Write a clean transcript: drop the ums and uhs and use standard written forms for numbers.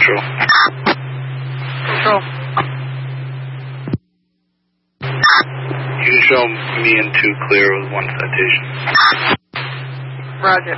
Control. Control. You can show me in 2 clear with 1 citation. Roger.